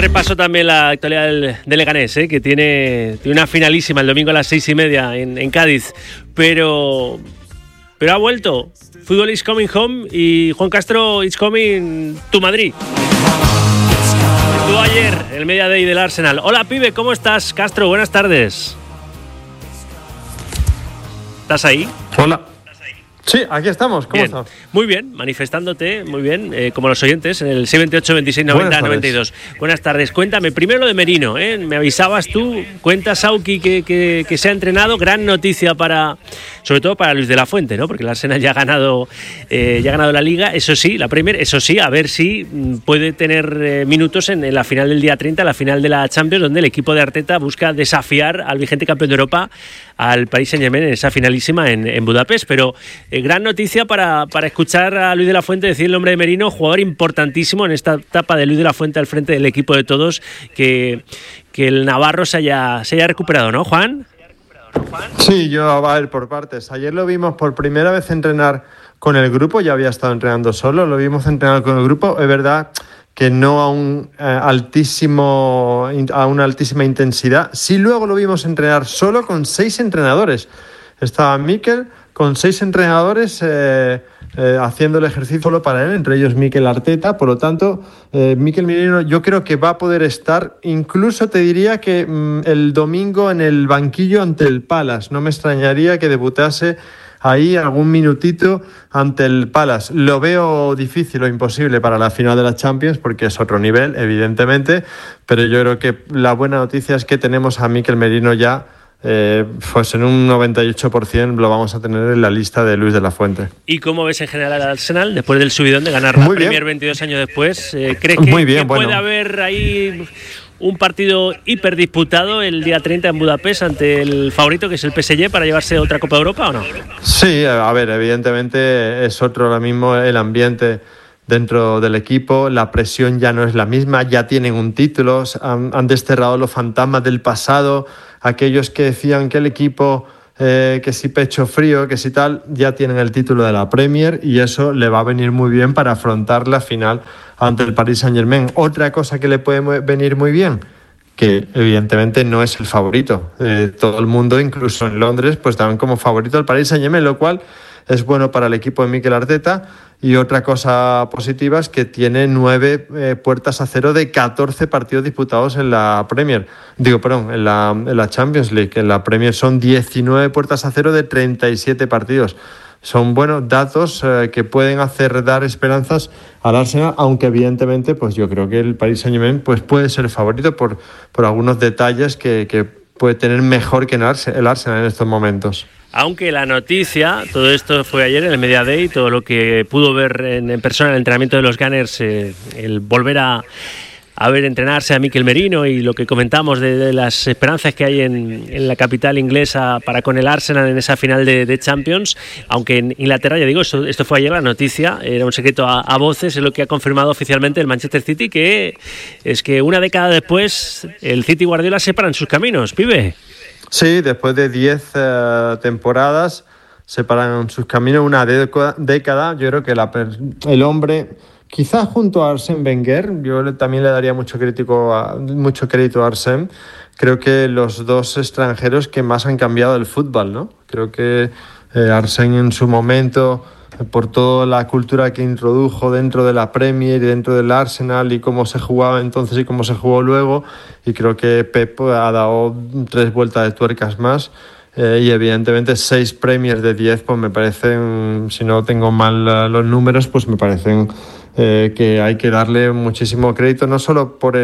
repaso también la actualidad del Leganés, que tiene una finalísima el domingo a las 6:30 en Cádiz, pero ha vuelto. Fútbol is coming home y Juan Castro is coming to Madrid. Estuvo ayer el Media Day del Arsenal. Hola, pibe, ¿cómo estás? Castro, buenas tardes. ¿Estás ahí? Hola. Sí, aquí estamos. ¿Cómo estás? Muy bien, manifestándote, muy bien, como los oyentes, en el 628 26 90 92. Buenas tardes. Cuéntame, primero lo de Merino, me avisabas tú, cuenta Sauki que se ha entrenado, gran noticia sobre todo para Luis de la Fuente, ¿no? Porque el Arsenal ya ha ganado la Liga, eso sí, la Premier, eso sí, a ver si puede tener minutos en la final del día 30, la final de la Champions, donde el equipo de Arteta busca desafiar al vigente campeón de Europa, al Paris Saint-Germain, en esa finalísima en Budapest, pero gran noticia para escuchar a Luis de la Fuente decir el nombre de Merino, jugador importantísimo en esta etapa de Luis de la Fuente al frente del equipo de todos, que el navarro se haya recuperado, ¿no, Juan? Sí, yo a ver por partes. Ayer lo vimos por primera vez entrenar con el grupo, ya había estado entrenando solo, lo vimos entrenar con el grupo, es verdad que no a una altísima intensidad. Sí, luego lo vimos entrenar solo con 6 entrenadores. Estaba Mikel con 6 entrenadores haciendo el ejercicio solo para él, entre ellos Mikel Arteta. Por lo tanto, Mikel Merino yo creo que va a poder estar, incluso te diría que el domingo en el banquillo ante el Palace. No me extrañaría que debutase ahí algún minutito ante el Palace. Lo veo difícil o imposible para la final de la Champions porque es otro nivel, evidentemente, pero yo creo que la buena noticia es que tenemos a Mikel Merino ya pues en un 98% lo vamos a tener en la lista de Luis de la Fuente. ¿Y cómo ves en general al Arsenal después del subidón de ganar la Premier 22 años después? ¿Crees que puede haber ahí un partido hiperdisputado el día 30 en Budapest ante el favorito, que es el PSG, para llevarse otra Copa de Europa o no? Sí, a ver, evidentemente es otro ahora mismo el ambiente dentro del equipo, la presión ya no es la misma, ya tienen un título, han desterrado los fantasmas del pasado, aquellos que decían que el equipo, que si pecho frío, que si tal, ya tienen el título de la Premier y eso le va a venir muy bien para afrontar la final ante el Paris Saint-Germain. Otra cosa que le puede venir muy bien, que evidentemente no es el favorito. Todo el mundo, incluso en Londres, pues daban como favorito al Paris Saint-Germain, lo cual es bueno para el equipo de Mikel Arteta. Y otra cosa positiva es que tiene 9 puertas a cero de 14 partidos disputados en la Premier. En la Champions League. En la Premier son 19 puertas a cero de 37 partidos. Son buenos datos que pueden hacer dar esperanzas al Arsenal, aunque evidentemente pues yo creo que el Paris Saint-Germain pues puede ser el favorito por algunos detalles que puede tener mejor que el Arsenal en estos momentos. Aunque la noticia, todo esto fue ayer en el Media Day, todo lo que pudo ver en persona en el entrenamiento de los Gunners, el volver a ver entrenarse a Mikel Merino y lo que comentamos de las esperanzas que hay en la capital inglesa para con el Arsenal en esa final de Champions, aunque en Inglaterra, ya digo, esto fue ayer la noticia, era un secreto a voces, es lo que ha confirmado oficialmente el Manchester City, que es que una década después el City y Guardiola separan sus caminos, pibe. Sí, después de 10 temporadas separan sus caminos, una década. Yo creo que el hombre, quizás junto a Arsène Wenger, yo también le daría mucho crédito a Arsène. Creo que los dos extranjeros que más han cambiado el fútbol, ¿no? Creo que Arsène en su momento, por toda la cultura que introdujo dentro de la Premier y dentro del Arsenal y cómo se jugaba entonces y cómo se jugó luego, y creo que Pep ha dado 3 vueltas de tuercas más y evidentemente 6 Premiers de 10 pues me parecen, si no tengo mal los números, pues me parecen que hay que darle muchísimo crédito, no solo por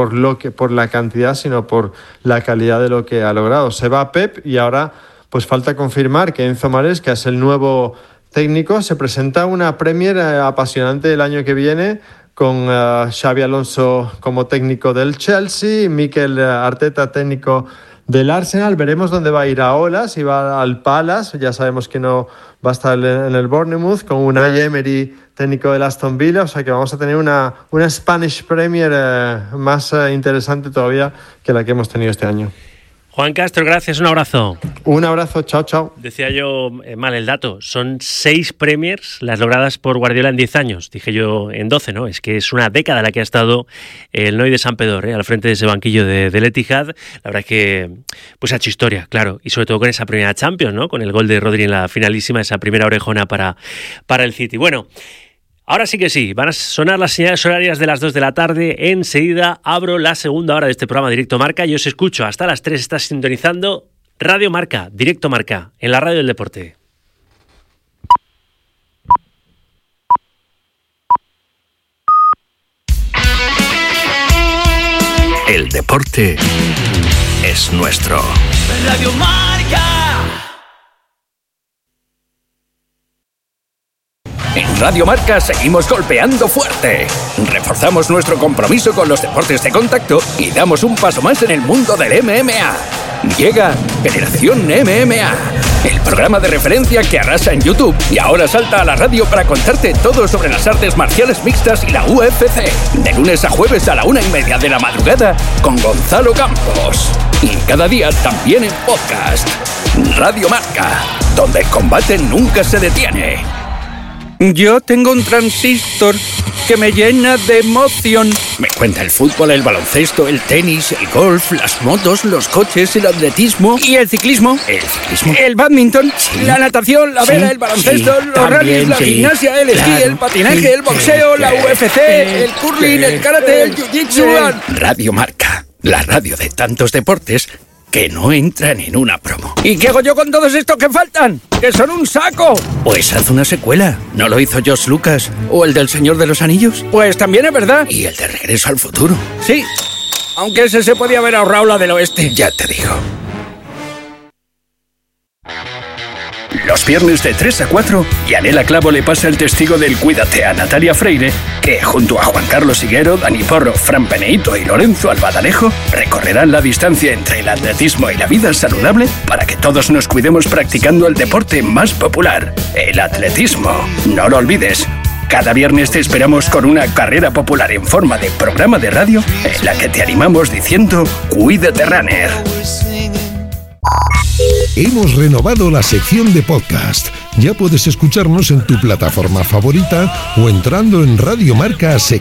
la cantidad, sino por la calidad de lo que ha logrado. Se va Pep y ahora pues falta confirmar que Enzo Maresca es el nuevo técnico. Se presenta una Premier apasionante el año que viene con Xabi Alonso como técnico del Chelsea, Mikel Arteta técnico del Arsenal. Veremos dónde va a ir ahora, si va al Palace, ya sabemos que no va a estar en el Bournemouth, con Unai Emery técnico del Aston Villa, o sea que vamos a tener una Spanish Premier más interesante todavía que la que hemos tenido este año. Juan Castro, gracias, un abrazo. Un abrazo, chao, chao. Decía yo mal el dato, son 6 Premiers las logradas por Guardiola en 10 años, dije yo en 12, ¿no? Es que es una década la que ha estado el Noi de Santpedor, al frente de ese banquillo del Etihad. La verdad es que pues ha hecho historia, claro, y sobre todo con esa primera Champions, ¿no? Con el gol de Rodri en la finalísima, esa primera orejona para el City. Bueno, ahora sí que sí, van a sonar las señales horarias de las 2 de la tarde. Enseguida abro la segunda hora de este programa Directo Marca y os escucho hasta las 3. Estás sintonizando Radio Marca, Directo Marca, en la radio del deporte. El deporte es nuestro. Radio Marca. En Radio Marca seguimos golpeando fuerte. Reforzamos nuestro compromiso con los deportes de contacto y damos un paso más en el mundo del MMA. Llega Generación MMA, el programa de referencia que arrasa en YouTube y ahora salta a la radio para contarte todo sobre las artes marciales mixtas y la UFC. De lunes a jueves a la 1:30 de la madrugada con Gonzalo Campos. Y cada día también en podcast. Radio Marca, donde el combate nunca se detiene. Yo tengo un transistor que me llena de emoción. Me cuenta el fútbol, el baloncesto, el tenis, el golf, las motos, los coches, el atletismo. ¿Y el ciclismo? ¿El ciclismo? El badminton, sí, la natación, la vela, el baloncesto, los rallies, la gimnasia, el esquí, el patinaje, el boxeo, la UFC, el curling, el karate, el jiu-jitsu. Radio Marca, la radio de tantos deportes que no entran en una promo. ¿Y qué hago yo con todos estos que faltan? ¡Que son un saco! Pues haz una secuela. ¿No lo hizo George Lucas? ¿O el del Señor de los Anillos? Pues también es verdad. ¿Y el de Regreso al Futuro? Sí, aunque ese se podía haber ahorrado la del oeste. Ya te digo. Los viernes de 3 a 4, Yanela Clavo le pasa el testigo del Cuídate a Natalia Freire, que junto a Juan Carlos Higuero, Dani Porro, Fran Peneito y Lorenzo Albadalejo recorrerán la distancia entre el atletismo y la vida saludable para que todos nos cuidemos practicando el deporte más popular, el atletismo. No lo olvides. Cada viernes te esperamos con una carrera popular en forma de programa de radio en la que te animamos diciendo Cuídate Runner. Hemos renovado la sección de podcast. Ya puedes escucharnos en tu plataforma favorita o entrando en Radio Marca sección